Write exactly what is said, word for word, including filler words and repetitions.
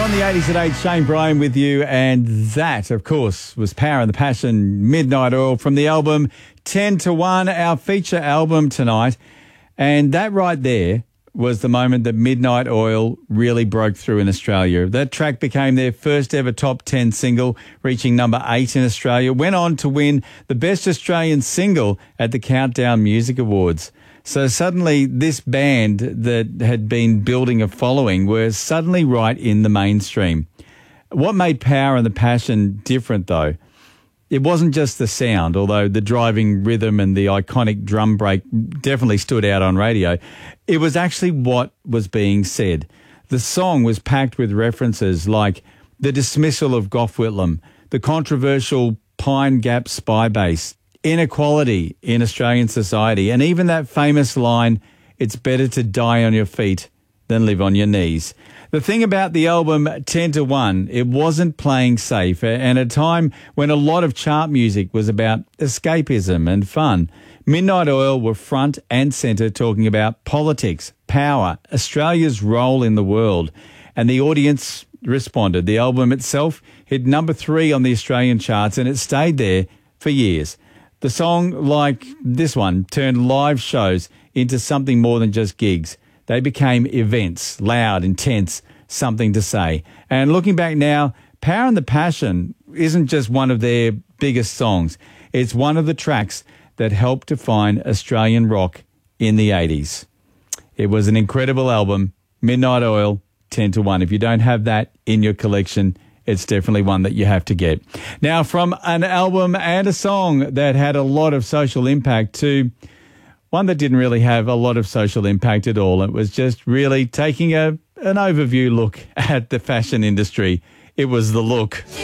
From the eighties at eight, Shane Bryan with you, and that, of course, was Power and the Passion, Midnight Oil, from the album ten to one, our feature album tonight. And that right there was the moment that Midnight Oil really broke through in Australia. That track became their first ever top ten single, reaching number eight in Australia, went on to win the Best Australian Single at the Countdown Music Awards. So suddenly this band that had been building a following were suddenly right in the mainstream. What made Power and the Passion different, though? It wasn't just the sound, although the driving rhythm and the iconic drum break definitely stood out on radio. It was actually what was being said. The song was packed with references like the dismissal of Gough Whitlam, the controversial Pine Gap spy base, inequality in Australian society, and even that famous line, "It's better to die on your feet than live on your knees." The thing about the album ten to one, it wasn't playing safe, and at a time when a lot of chart music was about escapism and fun, Midnight Oil were front and centre talking about politics, power, Australia's role in the world, and the audience responded. The album itself hit number three on the Australian charts, and it stayed there for years. The song, like this one, turned live shows into something more than just gigs. They became events, loud, intense, something to say. And looking back now, Power and the Passion isn't just one of their biggest songs. It's one of the tracks that helped define Australian rock in the eighties. It was an incredible album, Midnight Oil, ten to one. If you don't have that in your collection, it's definitely one that you have to get. Now, from an album and a song that had a lot of social impact to one that didn't really have a lot of social impact at all. It was just really taking a an overview look at the fashion industry. It was The Look.